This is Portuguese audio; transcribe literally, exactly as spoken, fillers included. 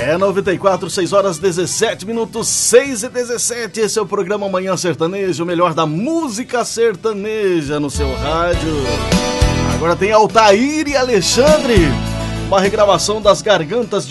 É noventa e quatro, seis horas dezessete minutos, seis e dezessete. Esse é o programa Manhã Sertanejo, o melhor da música sertaneja no seu rádio. Agora tem Altair e Alexandre, uma regravação das Gargantas